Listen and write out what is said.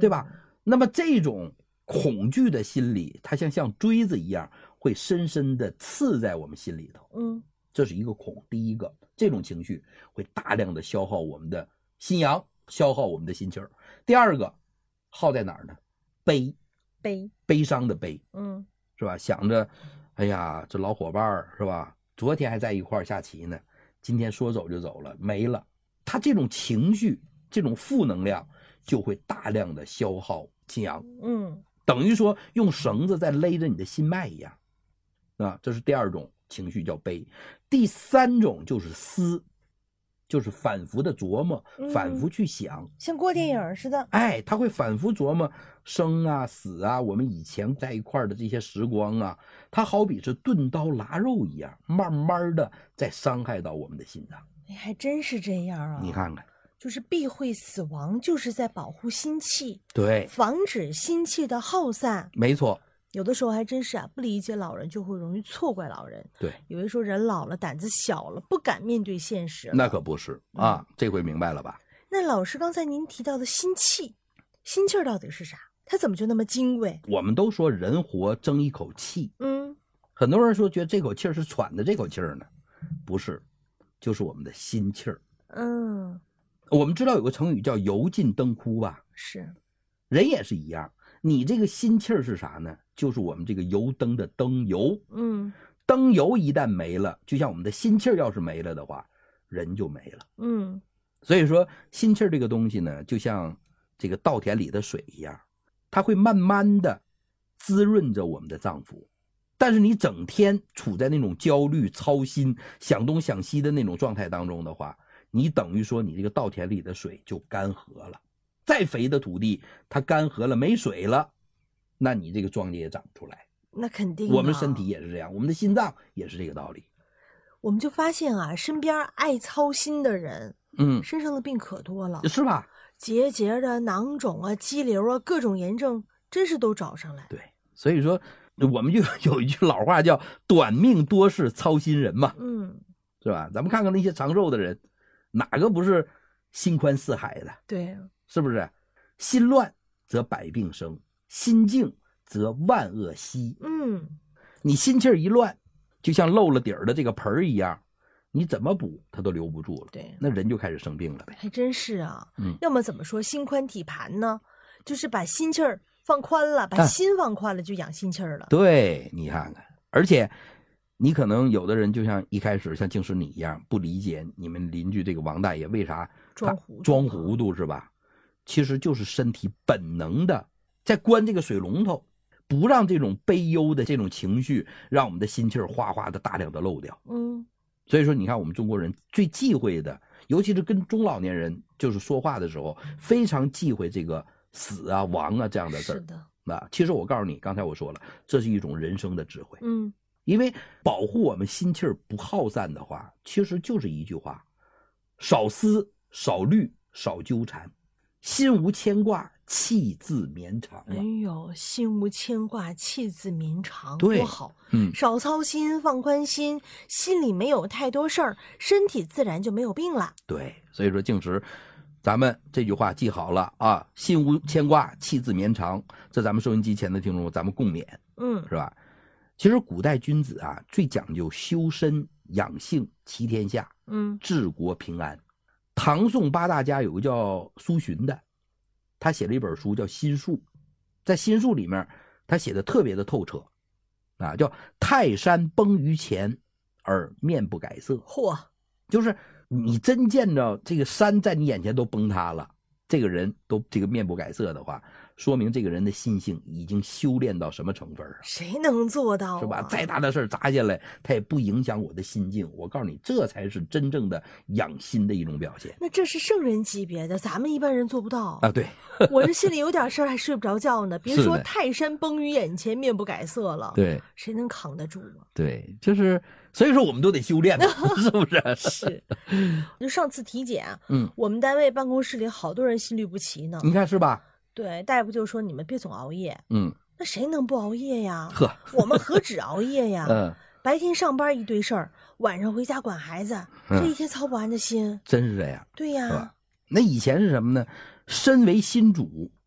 对吧？那么这种恐惧的心理，它像锥子一样，会深深的刺在我们心里头。这是一个恐，第一个，这种情绪会大量的消耗我们的心阳，消耗我们的心气儿。第二个，耗在哪儿呢？悲伤的悲，是吧？想着，哎呀，这老伙伴是吧？昨天还在一块儿下棋呢，今天说走就走了，没了。他这种情绪，这种负能量，就会大量的消耗心阳。等于说用绳子在勒着你的心脉一样。这是第二种情绪叫悲。第三种就是思，就是反复的琢磨，反复去想， 像过电影似的。 他会反复琢磨生啊死啊，我们以前在一块的这些时光啊，它好比是钝刀剌肉一样，慢慢的在伤害到我们的心脏。 还真是这样啊！ 你看看， 就是避讳死亡，就是在保护心气， 对， 防止心气的耗散。 没错。 有的时候还真是不理解老人，就会容易错怪老人。 对， 以为说人老了胆子小了，不敢面对现实了。 那可不是啊，这回明白了吧？ 那老师刚才您提到的心气，心气儿到底是啥？它怎么就那么金贵？ 我们都说人活争一口气，很多人说觉得这口气是喘的这口气呢，不是，就是我们的心气儿。我们知道有个成语叫油尽灯枯吧？ 是， 人也是一样。你这个心气儿是啥呢？就是我们这个油灯的灯油。灯油一旦没了，就像我们的心气儿要是没了的话，人就没了。所以说心气儿这个东西呢，就像这个稻田里的水一样，它会慢慢的滋润着我们的脏腑。但是你整天处在那种焦虑、操心、想东想西的那种状态当中的话，你等于说你这个稻田里的水就干涸了。再肥的土地它干涸了没水了，那你这个庄稼也长不出来。 那肯定。 我们身体也是这样，我们的心脏也是这个道理。 我们就发现身边爱操心的人身上的病可多了， 是吧？ 结节的、囊肿啊、肌瘤啊，各种炎症真是都找上来。 对，所以说我们就有一句老话叫短命多是操心人嘛。是吧？咱们看看那些长寿的人，哪个不是心宽似海的？ 对， 是不是？心乱则百病生，心静则万恶息。你心气儿一乱，就像漏了底儿的这个盆儿一样，你怎么补它都留不住了。 对， 那人就开始生病了呗。 还真是啊。要么怎么说心宽体盘呢？就是把心气儿放宽了，把心放宽了，就养心气儿了。 对，你看看，而且你可能有的人就像一开始像净是你一样，不理解你们邻居这个王大爷为啥装糊涂是吧？其实就是身体本能的在关这个水龙头，不让这种悲忧的这种情绪让我们的心气儿哗哗的大量的漏掉。所以说你看我们中国人最忌讳的，尤其是跟中老年人就是说话的时候，非常忌讳这个死啊亡啊这样的事儿。 是的。 其实我告诉你，刚才我说了，这是一种人生的智慧。因为保护我们心气儿不耗散的话，其实就是一句话：少思少虑少纠缠，心无牵挂气自绵长。 哎呦，心无牵挂气自绵长， 对， 多好。少操心，放宽心，心里没有太多事儿，身体自然就没有病了。 对，所以说净直，咱们这句话记好了啊，心无牵挂气自绵长，这咱们收音机前的听众咱们共勉。是吧？其实古代君子啊，最讲究修身养性齐天下，治国平安。唐宋八大家有个叫苏洵的，他写了一本书叫《心术》，在《心术》里面他写的特别的透彻叫泰山崩于前而面不改色。 嚯， 就是你真见着这个山在你眼前都崩塌了，这个人都这个面不改色的话，说明这个人的心性已经修炼到什么成分啊？ 谁能做到是吧？再大的事砸下来，它也不影响我的心境。我告诉你，这才是真正的养心的一种表现。 那这是圣人级别的，咱们一般人做不到啊。对， 我这心里有点事儿还睡不着觉呢，别说泰山崩于眼前面不改色了。 对， 谁能扛得住啊？ 对，就是所以说我们都得修炼是不是？ 是。就上次体检，我们单位办公室里好多人心律不齐呢。 你看是吧？ 对，大夫就说你们别总熬夜。那谁能不熬夜呀？我们何止熬夜呀？白天上班一堆事儿，晚上回家管孩子，这一天操不完的心。 真是这样。 对呀。 那以前是什么呢？身为心主，